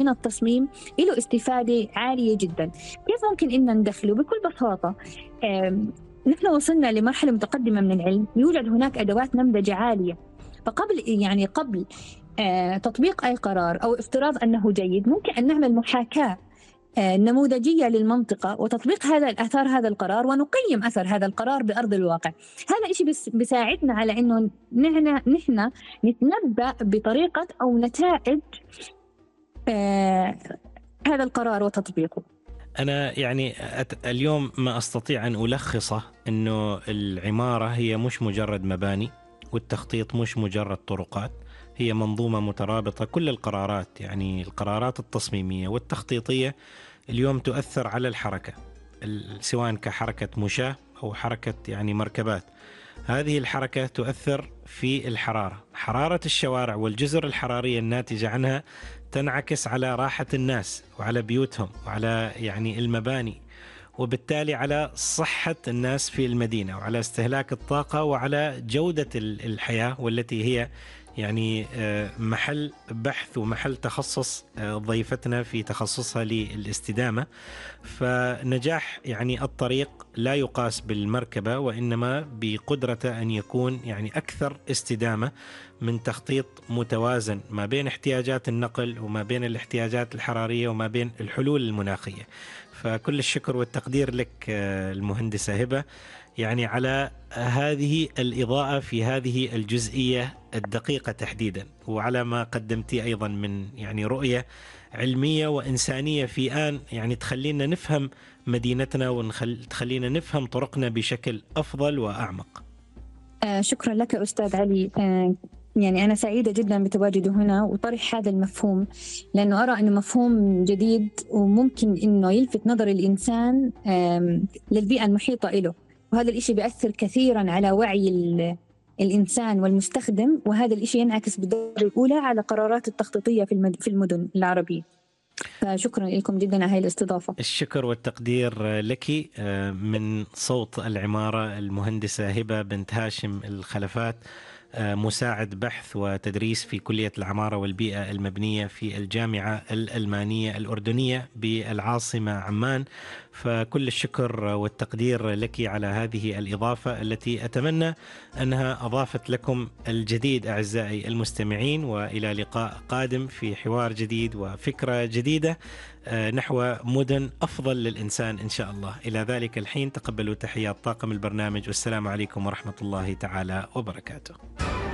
من التصميم له استفادة عالية جدا. كيف ممكن إن ندخله؟ بكل بساطة نحن وصلنا لمرحلة متقدمة من العلم، يوجد هناك أدوات نمذجة عالية. فقبل قبل تطبيق أي قرار أو افتراض أنه جيد، ممكن أن نعمل محاكاة نموذجية للمنطقة وتطبيق أثار هذا القرار، ونقيم أثر هذا القرار بأرض الواقع. هذا إشي بيساعدنا على إنه نحن نتنبأ بطريقة أو نتائج هذا القرار وتطبيقه. أنا يعني اليوم ما أستطيع أن ألخصه إنه العمارة هي مش مجرد مباني، والتخطيط مش مجرد طرقات، هي منظومة مترابطة. كل القرارات، يعني القرارات التصميمية والتخطيطية اليوم تؤثر على الحركة، سواء كحركة مشاة أو حركة يعني مركبات. هذه الحركة تؤثر في الحرارة، حرارة الشوارع والجزر الحرارية الناتجة عنها تنعكس على راحة الناس وعلى بيوتهم وعلى يعني المباني، وبالتالي على صحة الناس في المدينة وعلى استهلاك الطاقة وعلى جودة الحياة، والتي هي يعني محل بحث ومحل تخصص ضيفتنا في تخصصها للاستدامة. فنجاح يعني الطريق لا يقاس بالمركبة، وإنما بقدرته أن يكون يعني أكثر استدامة من تخطيط متوازن ما بين احتياجات النقل وما بين الاحتياجات الحرارية وما بين الحلول المناخية. فكل الشكر والتقدير لك المهندسة هبة يعني على هذه الإضاءة في هذه الجزئية الدقيقة تحديدا، وعلى ما قدمتي أيضا من يعني رؤية علمية وإنسانية في آن يعني تخلينا نفهم مدينتنا وتخلينا نفهم طرقنا بشكل أفضل وأعمق. شكرا لك أستاذ علي. يعني أنا سعيدة جدا بتواجده هنا وطرح هذا المفهوم، لأنه أرى أنه مفهوم جديد وممكن أنه يلفت نظر الإنسان للبيئة المحيطة له، وهذا الإشي بيأثر كثيرا على وعي الإنسان والمستخدم، وهذا الإشي ينعكس بالدرجة الأولى على قرارات التخطيطية في المدن العربية. فشكرا لكم جدا على هذه الاستضافة. الشكر والتقدير لك. من صوت العمارة المهندسة هبة بنت هاشم الخلفات، مساعد بحث وتدريس في كلية العمارة والبيئة المبنية في الجامعة الألمانية الأردنية بالعاصمة عمان. فكل الشكر والتقدير لك على هذه الإضافة التي أتمنى أنها أضافت لكم الجديد أعزائي المستمعين، وإلى لقاء قادم في حوار جديد وفكرة جديدة نحو مدن أفضل للإنسان إن شاء الله. إلى ذلك الحين تقبلوا تحيات طاقم البرنامج، والسلام عليكم ورحمة الله تعالى وبركاته.